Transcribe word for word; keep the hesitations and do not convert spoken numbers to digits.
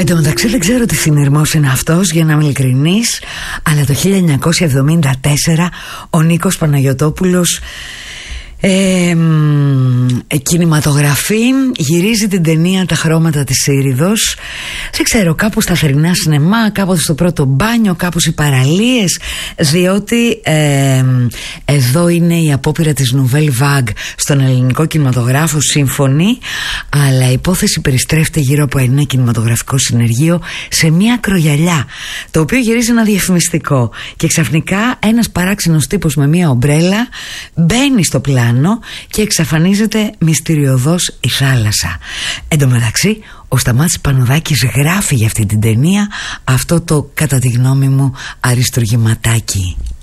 Εν τω μεταξύ δεν ξέρω τι συνειρμός είναι αυτός, για να είμαι ειλικρινής, αλλά το χίλια εννιακόσια εβδομήντα τέσσερα ο Νίκος Παναγιωτόπουλος Ε, ε, κινηματογραφεί, γυρίζει την ταινία «Τα χρώματα της Ήριδος». Δεν ξέρω, κάπου στα θερινά σινεμά, κάπου στο πρώτο μπάνιο, κάπου οι παραλίες, διότι ε, εδώ είναι η απόπειρα της Nouvelle Vague στον ελληνικό κινηματογράφο σύμφωνη, αλλά η υπόθεση περιστρέφεται γύρω από ένα κινηματογραφικό συνεργείο σε μια ακρογιαλιά, το οποίο γυρίζει ένα διαφημιστικό, και ξαφνικά ένας παράξενος τύπος με μια ομπρέλα μπαίνει στο πλάνο και εξαφανίζεται μυστηριωδώς η θάλασσα. Εν τω μεταξύ, ο Σταμάτης Πανουδάκης γράφει για αυτή την ταινία αυτό το, κατά τη γνώμη μου, αριστουργηματάκι.